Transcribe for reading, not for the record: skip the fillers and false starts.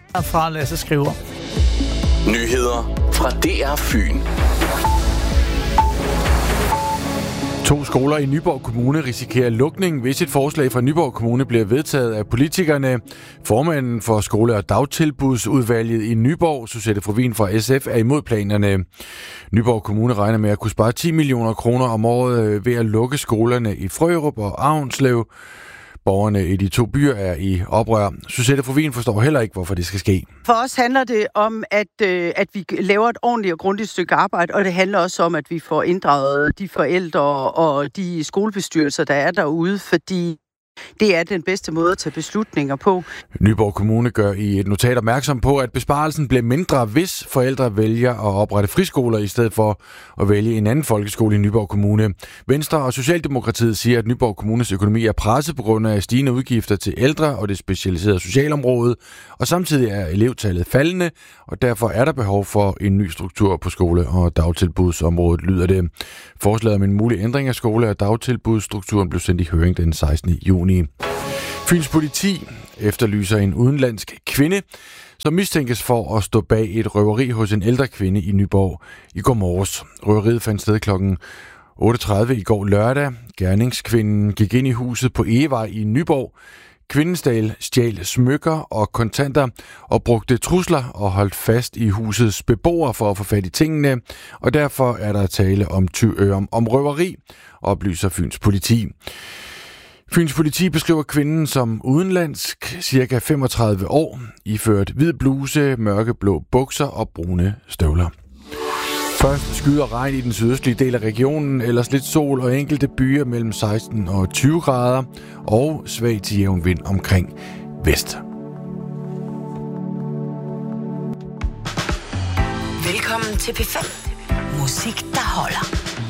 Fra Lasse Skriver. Nyheder fra DR Fyn. 2 skoler i Nyborg Kommune risikerer lukning, hvis et forslag fra Nyborg Kommune bliver vedtaget af politikerne. Formanden for skole- og dagtilbudsudvalget i Nyborg, Suzette Frovin fra SF, er imod planerne. Nyborg Kommune regner med at kunne spare 10 millioner kroner om året ved at lukke skolerne i Frørup og Avnslev. Borgerne i de 2 byer er i oprør. Suzette Frovin forstår heller ikke, hvorfor det skal ske. For os handler det om, at vi laver et ordentligt og grundigt stykke arbejde, og det handler også om, at vi får inddraget de forældre og de skolebestyrelser, der er derude, fordi det er den bedste måde at tage beslutninger på. Nyborg Kommune gør i et notat opmærksom på, at besparelsen bliver mindre, hvis forældre vælger at oprette friskoler i stedet for at vælge en anden folkeskole i Nyborg Kommune. Venstre og Socialdemokratiet siger, at Nyborg Kommunes økonomi er presset på grund af stigende udgifter til ældre og det specialiserede socialområde, og samtidig er elevtallet faldende, og derfor er der behov for en ny struktur på skole- og dagtilbudsområdet, lyder det. Forslaget om en mulig ændring af skole- og dagtilbudsstrukturen blev sendt i høring den 16. juni. Fyns politi efterlyser en udenlandsk kvinde, som mistænkes for at stå bag et røveri hos en ældre kvinde i Nyborg i går morges. Røveriet fandt sted kl. 8.30 i går lørdag. Gerningskvinden gik ind i huset på Egevej i Nyborg. Kvinden stjal smykker og kontanter og brugte trusler og holdt fast i husets beboere for at få fat i tingene, og derfor er der tale om røveri, oplyser Fyns politi. Fyns politi beskriver kvinden som udenlandsk, cirka 35 år, iført hvid bluse, mørkeblå bukser og brune støvler. Først skyder regn i den sydøstlige del af regionen, ellers lidt sol og enkelte byer mellem 16 og 20 grader, og svag til jævn vind omkring vest. Velkommen til P5. Musik, der holder.